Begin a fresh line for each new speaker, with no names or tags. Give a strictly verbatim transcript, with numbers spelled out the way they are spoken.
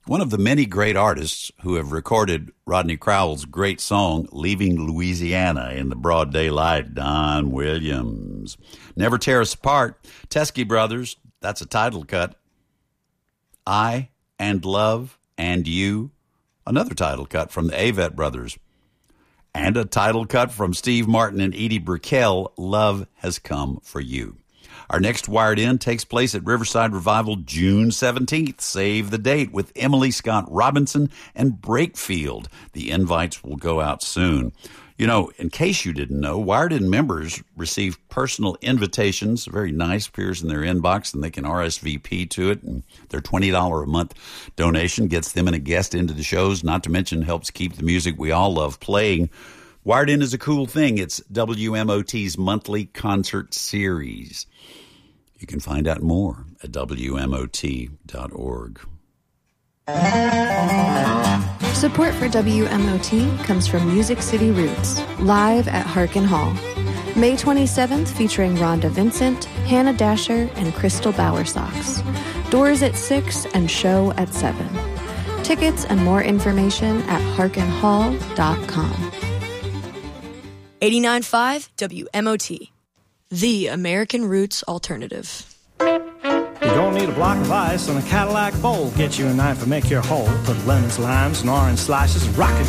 one of the many great artists who have recorded Rodney Crowell's great song, Leaving Louisiana in the Broad Daylight, Don Williams. Never Tear Us Apart, Teskey Brothers, that's a title cut. I and Love and You, another title cut from the Avett Brothers. And a title cut from Steve Martin and Edie Brickell, Love Has Come for You. Our next Wired In takes place at Riverside Revival June seventeenth. Save the date with Emily Scott Robinson and Breakfield. The invites will go out soon. You know, in case you didn't know, Wired In members receive personal invitations. Very nice, appears in their inbox, and they can R S V P to it. And their twenty dollars a month donation gets them and a guest into the shows, not to mention helps keep the music we all love playing. Wired In is a cool thing. It's W M O T's monthly concert series. You can find out more at W M O T dot org.
Support for W M O T comes from Music City Roots, live at Harkin Hall. May twenty-seventh, featuring Rhonda Vincent, Hannah Dasher, and Crystal Bowersox. Doors at six and show at seven. Tickets and more information at harkin hall dot com.
eighty-nine point five W M O T, the American Roots Alternative.
You don't need a block of ice and a Cadillac bowl. Get you a knife and make your hole. Put lemons, limes, and orange slices and rock it.